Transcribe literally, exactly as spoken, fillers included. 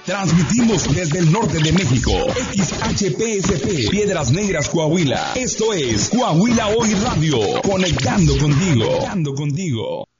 Transmitimos desde el norte de México. X H P S P, Piedras Negras, Coahuila. Esto es Coahuila Hoy Radio. Conectando contigo. Conectando contigo.